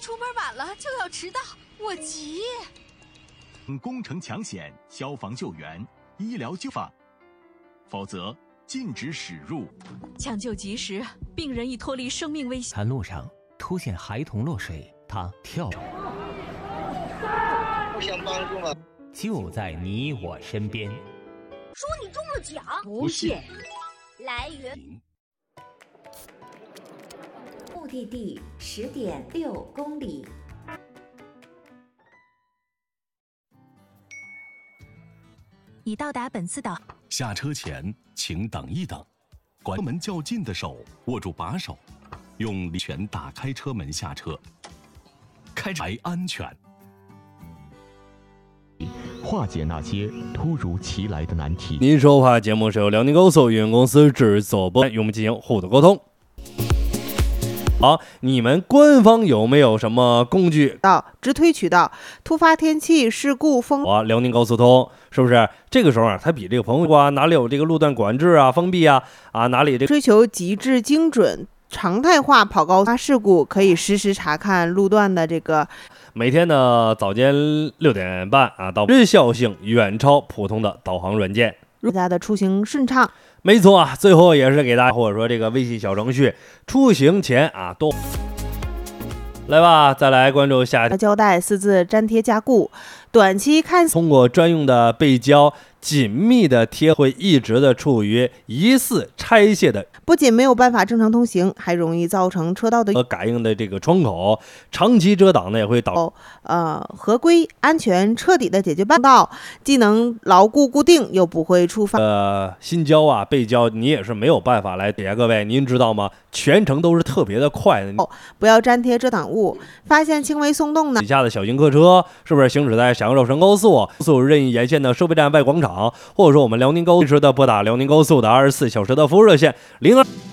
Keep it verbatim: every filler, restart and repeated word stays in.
出门晚了就要迟到，我急。 工程抢险、消防救援、医疗救防，否则禁止驶入。 抢救及时，病人已脱离生命危险。 餐路上突现孩童落水，他跳， 互相帮助吗？ 就在你我身边。 说你中了奖， 不信。 来源。目的地十点六公里。 已到达本次岛。 下车前请等一等，关门较近的手握住把手，用力拳打开车门下车，开才安全。 化解那些突如其来的难题。 您收看节目是由辽宁高速有限公司制作播，与我们进行互动沟通。好，你们官方有没有什么工具？ 道直推渠道，突发天气事故封。 啊，辽宁高速通是不是？这个时候啊，它比这个朋友啊，哪里有这个路段管制啊、封闭啊，啊哪里这追求极致精准、常态化跑高发事故，可以实时查看路段的这个。 每天呢早间六点半啊，到日效性远超普通的导航软件， 大家的出行顺畅。 没错啊，最后也是给大家或者说这个微信小程序，出行前啊都来吧，再来关注下胶带私自粘贴加固，短期看通过专用的背胶紧密的贴，会一直的处于疑似拆卸的， 不仅没有办法正常通行，还容易造成车道的和感应的这个窗口，长期遮挡呢也会导呃合规、安全、彻底的解决办道，既能牢固固定，又不会触发呃新胶啊背胶，你也是没有办法来解。各位，您知道吗？全程都是特别的快的， 不要粘贴遮挡物，发现轻微松动呢。 底下的小型客车是不是行驶在陕右省高速、速任意沿线的收费站外广场，或者说我们辽宁高速的拨打辽宁高速的二十四小时的服务热线零二。